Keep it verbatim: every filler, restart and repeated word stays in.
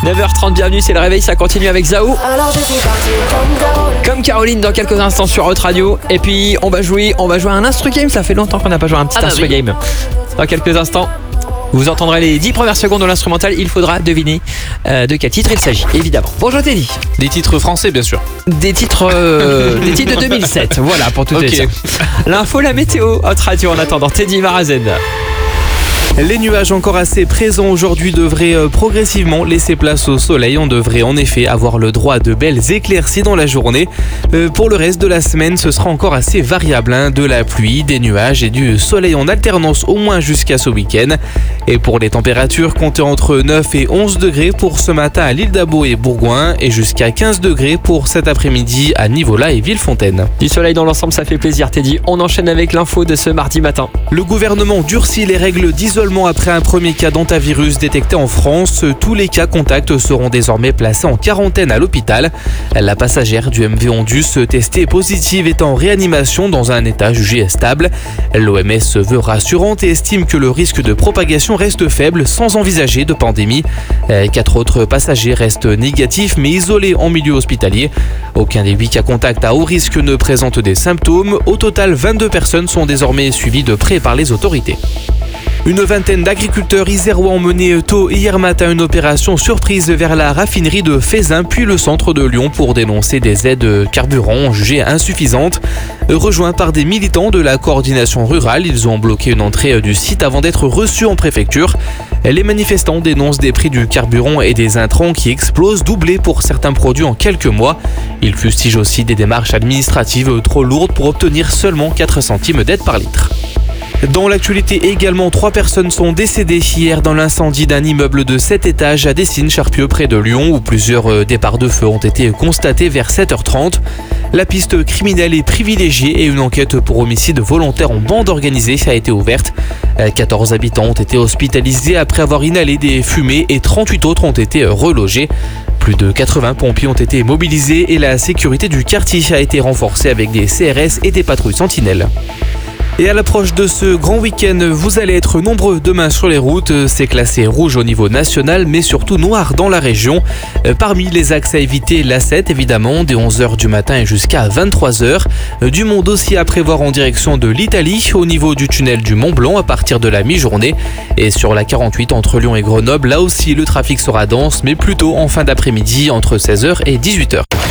neuf heures trente, bienvenue, c'est le réveil, ça continue avec Zao. Alors je suis parti comme Caroline. Comme Caroline dans quelques instants sur Hot Radio. Et puis on va jouer, on va jouer à un instru game, ça fait longtemps qu'on n'a pas joué à un petit Ah bah instru oui. game. Dans quelques instants, vous entendrez les dix premières secondes de l'instrumental, il faudra deviner euh, de quel titre il s'agit, évidemment. Bonjour Teddy. Des titres français, bien sûr. Des titres, euh, des titres de deux mille sept, voilà pour tout Ok. est ça. L'info, la météo, Hot Radio en attendant, Teddy Marazen. Les nuages encore assez présents aujourd'hui devraient euh, progressivement laisser place au soleil. On devrait en effet avoir le droit à de belles éclaircies dans la journée. Euh, pour le reste de la semaine, ce sera encore assez variable. Hein, de la pluie, des nuages et du soleil en alternance au moins jusqu'à ce week-end. Et pour les températures, comptez entre neuf et onze degrés pour ce matin à l'île d'Abo et Bourgoin et jusqu'à quinze degrés pour cet après-midi à Nivola et Villefontaine. Du soleil dans l'ensemble, ça fait plaisir Teddy. On enchaîne avec l'info de ce mardi matin. Le gouvernement durcit les règles d'isolement après un premier cas d'hantavirus détecté en France. Tous les cas contacts seront désormais placés en quarantaine à l'hôpital. La passagère du M V Ondus testée positive est en réanimation dans un état jugé stable. L'O M S se veut rassurante et estime que le risque de propagation reste faible sans envisager de pandémie. Quatre autres passagers restent négatifs mais isolés en milieu hospitalier. Aucun des huit cas contacts à haut risque ne présente des symptômes. Au total, vingt-deux personnes sont désormais suivies de près par les autorités. Une vingtaine d'agriculteurs isérois ont mené tôt hier matin une opération surprise vers la raffinerie de Fézin puis le centre de Lyon pour dénoncer des aides carburant jugées insuffisantes. Rejoints par des militants de la coordination rurale, ils ont bloqué une entrée du site avant d'être reçus en préfecture. Les manifestants dénoncent des prix du carburant et des intrants qui explosent, doublés pour certains produits en quelques mois. Ils fustigent aussi des démarches administratives trop lourdes pour obtenir seulement quatre centimes d'aide par litre. Dans l'actualité également, trois personnes sont décédées hier dans l'incendie d'un immeuble de sept étages à Dessines-Charpieu près de Lyon où plusieurs départs de feu ont été constatés vers sept heures trente. La piste criminelle est privilégiée et une enquête pour homicide volontaire en bande organisée a été ouverte. quatorze habitants ont été hospitalisés après avoir inhalé des fumées et trente-huit autres ont été relogés. Plus de quatre-vingts pompiers ont été mobilisés et la sécurité du quartier a été renforcée avec des C R S et des patrouilles sentinelles. Et à l'approche de ce grand week-end, vous allez être nombreux demain sur les routes. C'est classé rouge au niveau national, mais surtout noir dans la région. Parmi les axes à éviter, l'A sept évidemment, dès onze heures du matin et jusqu'à vingt-trois heures. Du monde aussi à prévoir en direction de l'Italie, au niveau du tunnel du Mont Blanc à partir de la mi-journée. Et sur la quarante-huit entre Lyon et Grenoble, là aussi le trafic sera dense, mais plutôt en fin d'après-midi entre seize heures et dix-huit heures.